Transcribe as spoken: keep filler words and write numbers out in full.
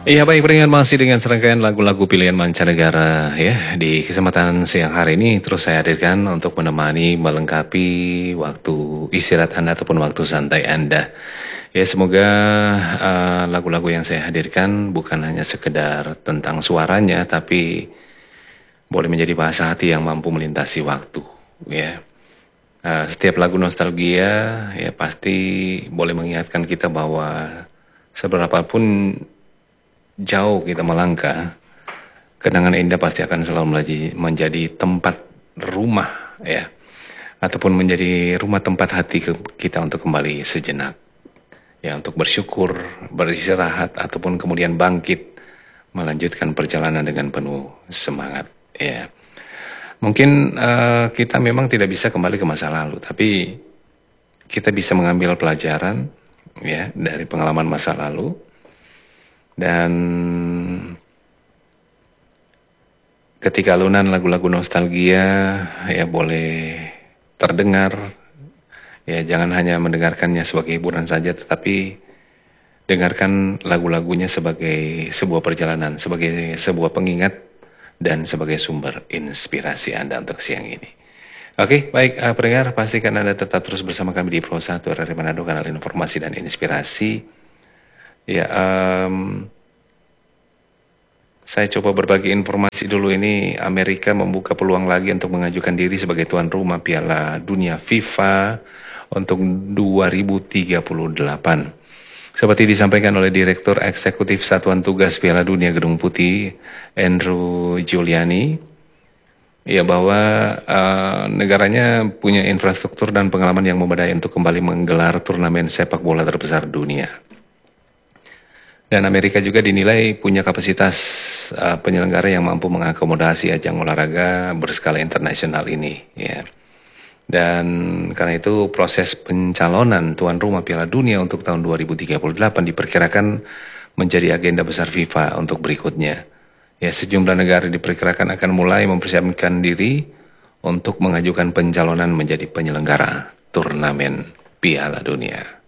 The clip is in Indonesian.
Iya baik, beringat masih dengan serangkaian lagu-lagu pilihan mancanegara ya. Di kesempatan siang hari ini terus saya hadirkan untuk menemani, melengkapi waktu istirahat Anda ataupun waktu santai Anda. Ya semoga uh, lagu-lagu yang saya hadirkan bukan hanya sekedar tentang suaranya, tapi boleh menjadi bahasa hati yang mampu melintasi waktu ya. Uh, setiap lagu nostalgia ya pasti boleh mengingatkan kita bahwa seberapapun jauh kita melangkah, kenangan indah pasti akan selalu melaju- menjadi tempat rumah ya, ataupun menjadi rumah tempat hati ke- kita untuk kembali sejenak ya, untuk bersyukur, beristirahat ataupun kemudian bangkit melanjutkan perjalanan dengan penuh semangat ya. Mungkin eh, kita memang tidak bisa kembali ke masa lalu, tapi kita bisa mengambil pelajaran ya dari pengalaman masa lalu, dan ketika alunan lagu-lagu nostalgia ya boleh terdengar, ya jangan hanya mendengarkannya sebagai hiburan saja, tetapi dengarkan lagu-lagunya sebagai sebuah perjalanan, sebagai sebuah pengingat, dan sebagai sumber inspirasi Anda untuk siang ini. Oke, baik uh, pendengar, pastikan Anda tetap terus bersama kami di Pro satu R R I Manado, kanal informasi dan inspirasi. Ya, um, saya coba berbagi informasi dulu ini. Amerika membuka peluang lagi untuk mengajukan diri sebagai tuan rumah Piala Dunia FIFA untuk dua ribu tiga puluh delapan. Seperti disampaikan oleh Direktur Eksekutif Satuan Tugas Piala Dunia Gedung Putih, Andrew Giuliani, ya bahwa uh, negaranya punya infrastruktur dan pengalaman yang memadai untuk kembali menggelar turnamen sepak bola terbesar dunia. Dan Amerika juga dinilai punya kapasitas uh, penyelenggara yang mampu mengakomodasi ajang olahraga berskala internasional ini, ya. Dan karena itu proses pencalonan tuan rumah Piala Dunia untuk tahun dua ribu tiga puluh delapan diperkirakan menjadi agenda besar FIFA untuk berikutnya. Ya, sejumlah negara diperkirakan akan mulai mempersiapkan diri untuk mengajukan pencalonan menjadi penyelenggara turnamen Piala Dunia.